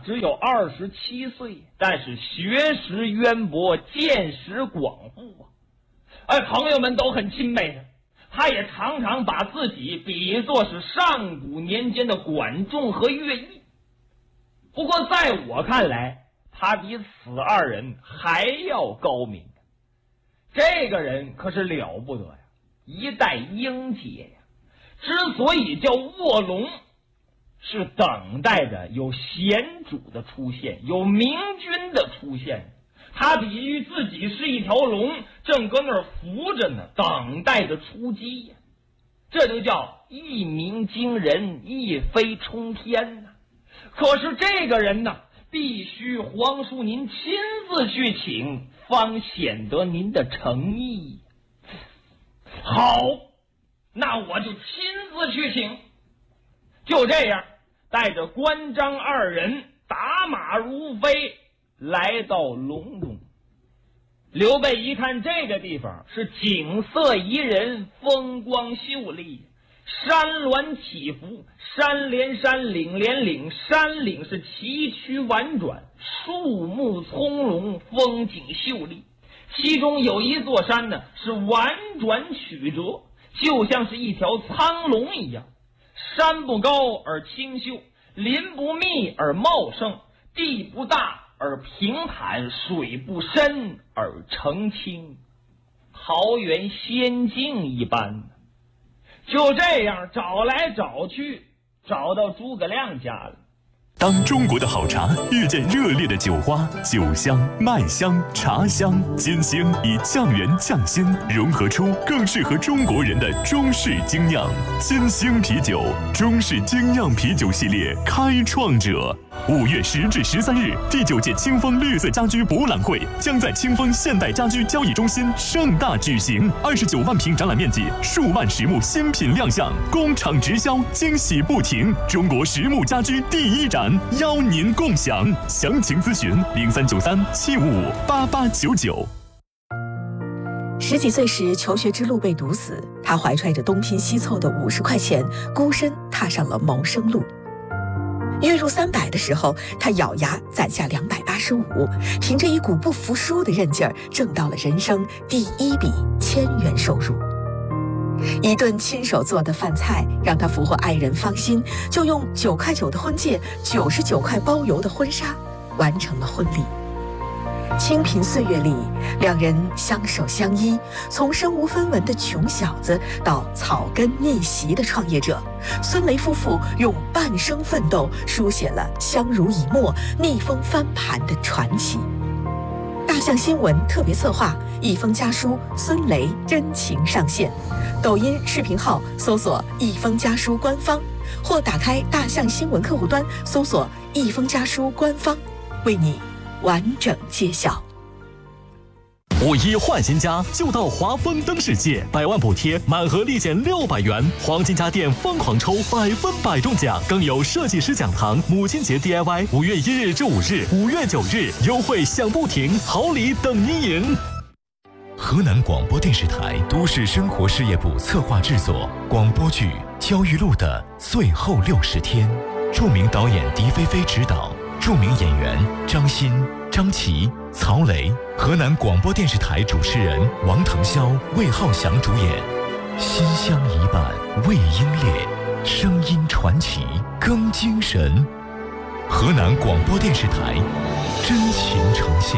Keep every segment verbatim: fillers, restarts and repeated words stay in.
只有二十七岁，但是学识渊博，见识广富啊！哎，朋友们都很钦佩他。他也常常把自己比作是上古年间的管仲和乐毅。不过在我看来，他比此二人还要高明。这个人可是了不得呀，一代英杰呀！之所以叫卧龙，是等待着有贤主的出现，有明君的出现。他比喻自己是一条龙，正搁那儿伏着呢，等待着出击呀。这就叫一鸣惊人，一飞冲天呐。可是这个人呢，必须皇叔您亲自去请，方显得您的诚意。好，那我就亲自去请。就这样，带着关张二人打马如飞，来到隆中。刘备一看这个地方是景色宜人，风光秀丽，山峦起伏，山连山，岭连岭，山岭是崎岖婉转，树木葱茏，风景秀丽。其中有一座山呢是婉转曲折，就像是一条苍龙一样。山不高而清秀，林不密而茂盛，地不大而平坦，水不深而澄清，桃源仙境一般。就这样找来找去，找到诸葛亮家了。 当中国的好茶遇见热烈的酒花，酒香、麦香、茶香、金星以降元降心融合出更适合中国人的中式精酿。金星啤酒，中式精酿啤酒系列开创者。五月十至十三日，第九届清风绿色家居博览会将在清风现代家居交易中心盛大举行。二十九万平展览面积，数万实木新品亮相，工厂直销，惊喜不停。中国实木家居第一展，邀您共享。详情咨询零三九三七五五八八九九。 十几岁时，求学之路被堵死，他怀揣着东拼西凑的五十块钱，孤身踏上了谋生路。月入三百的时候，他咬牙攒下两百八十五，凭着一股不服输的韧劲儿，挣到了人生第一笔千元收入。一顿亲手做的饭菜让他俘获爱人芳心，就用九块九的婚戒、九十九块包邮的婚纱，完成了婚礼。清贫岁月里，两人相守相依，从身无分文的穷小子到草根逆袭的创业者，孙雷夫妇用半生奋斗书写了相濡以沫、逆风翻盘的传奇。大象新闻特别策划，一封家书孙雷真情上线。抖音视频号搜索一封家书官方，或打开大象新闻客户端搜索一封家书官方，为你完整揭晓。 五一换新家就到华丰灯世界，百万补贴，满盒立减六百元，黄金家电疯狂抽，百分百中奖，更有设计师讲堂、母亲节 D I Y， 五月一日至五日、五月九日优惠享不停，好礼等您赢。 河南广播电视台都市生活事业部策划制作广播剧《焦裕禄的最后六十天》，著名导演狄菲菲执导，著名演员张欣、张琪、曹雷，河南广播电视台主持人王腾霄、魏浩翔主演。心香一半未英烈，声音传奇更精神。河南广播电视台真情呈现。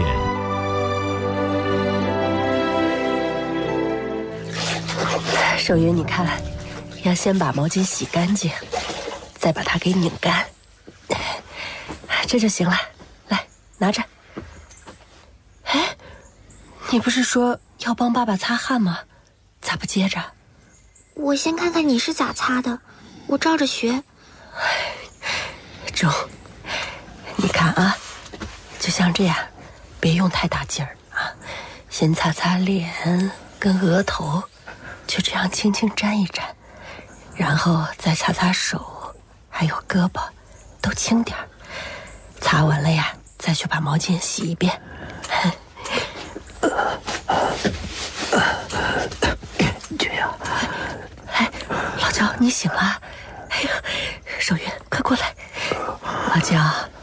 守云，你看，要先把毛巾洗干净，再把它给拧干，这就行了。来，拿着。哎，你不是说要帮爸爸擦汗吗？咋不接着？ 我先看看你是咋擦的，我照着学。 中，你看啊，就像这样，别用太大劲儿啊，先擦擦脸跟额头。就这样轻轻沾一沾，然后再擦擦手，还有胳膊，都轻点儿。擦完了呀，再去把毛巾洗一遍。这样。哎，老焦，你醒了？哎呀，守云，快过来。老焦，